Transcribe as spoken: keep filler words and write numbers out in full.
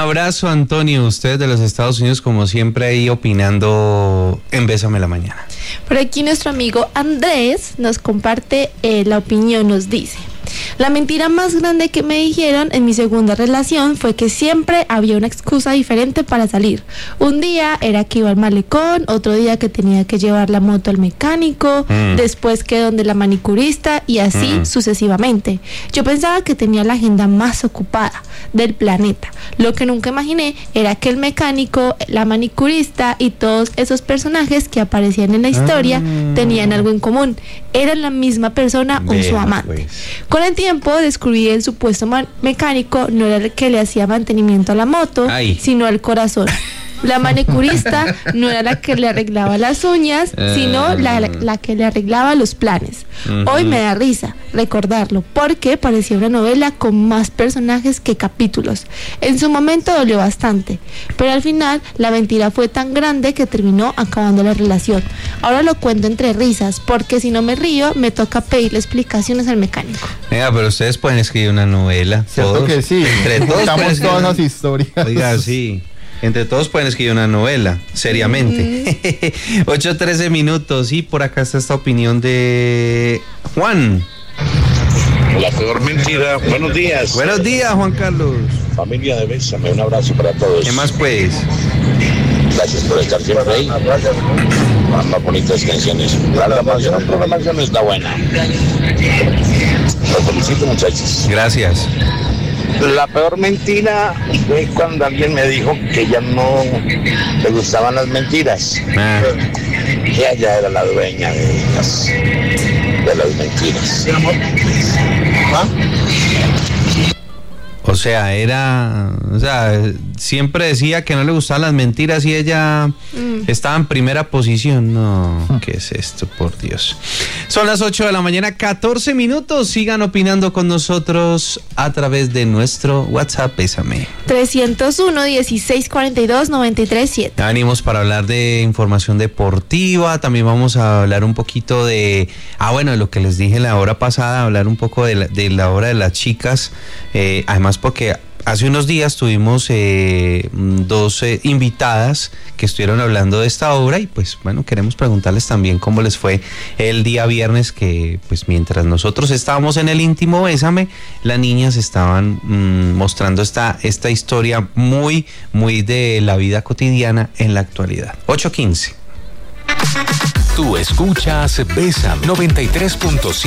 abrazo, Antonio. Usted de los Estados Unidos, como siempre, ahí opinando en Bésame la Mañana. Por aquí nuestro amigo Andrés nos comparte eh, la opinión, nos dice: la mentira más grande que me dijeron en mi segunda relación fue que siempre había una excusa diferente para salir. Un día era que iba al malecón, otro día que tenía que llevar la moto al mecánico, mm. después que donde la manicurista y así mm. sucesivamente. Yo pensaba que tenía la agenda más ocupada del planeta. Lo que nunca imaginé era que el mecánico, la manicurista y todos esos personajes que aparecían en la historia ah. tenían algo en común. Eran la misma persona o su amante. Pues. Con el tiempo descubrí el supuesto man- mecánico no era el que le hacía mantenimiento a la moto, Ay. sino al corazón. La manicurista no era la que le arreglaba las uñas, sino la, la, la que le arreglaba los planes. Uh-huh. Hoy me da risa recordarlo, porque parecía una novela con más personajes que capítulos. En su momento dolió bastante, pero al final la mentira fue tan grande que terminó acabando la relación. Ahora lo cuento entre risas, porque si no me río, me toca pedirle explicaciones al mecánico. Venga, pero ustedes pueden escribir una novela. Cierto todos, que sí. Entre todos contamos todas las historias. Oiga, sí. Entre todos pueden escribir una novela, seriamente. Mm. ocho trece minutos y por acá está esta opinión de Juan. La peor mentira. Buenos días. Buenos días, Juan Carlos. Familia de Bésame, un abrazo para todos. ¿Qué más pues? Gracias por estar siempre ahí. Más bonitas canciones. La programación, la programación está buena. Los felicito, muchachos. Gracias. La peor mentira fue cuando alguien me dijo que ya no le gustaban las mentiras. Ah. Y ella era la dueña de las, de las mentiras. ¿Ah? O sea, era, o sea, siempre decía que no le gustaban las mentiras y ella mm. estaba en primera posición. No, ¿qué es esto? Por Dios. Son las ocho de la mañana, catorce minutos. Sigan opinando con nosotros a través de nuestro WhatsApp. Bésame. trescientos uno, dieciséis cuarenta y dos, noventa y tres siete. Ya venimos para hablar de información deportiva. También vamos a hablar un poquito de, ah, bueno, de lo que les dije la hora pasada, hablar un poco de la, de la hora de las chicas. Eh, además, porque hace unos días tuvimos eh, dos eh, invitadas que estuvieron hablando de esta obra y pues bueno, queremos preguntarles también cómo les fue el día viernes, que pues mientras nosotros estábamos en el íntimo Bésame, las niñas estaban mmm, mostrando esta, esta historia muy, muy de la vida cotidiana en la actualidad. ocho quince. Tú escuchas Bésame noventa y tres punto siete.